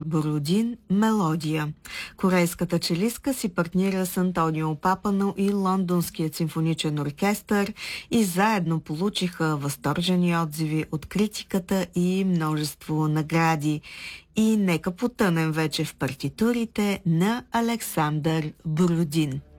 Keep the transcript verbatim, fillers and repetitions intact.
Бородин «Мелодия». Корейската челистка си партнира с Антонио Папано и Лондонският симфоничен оркестър и заедно получиха възторжени отзиви от критиката и множество награди. И нека потънем вече в партитурите на Александър Бородин.